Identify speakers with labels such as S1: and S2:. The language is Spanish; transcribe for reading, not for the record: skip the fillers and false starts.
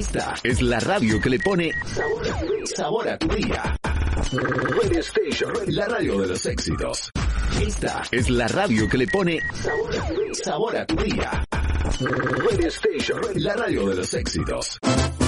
S1: Esta es la radio que le pone sabor a tu día. Radio Station, la radio de los éxitos. Esta es la radio que le pone sabor a tu día. Radio Station, la radio de los éxitos.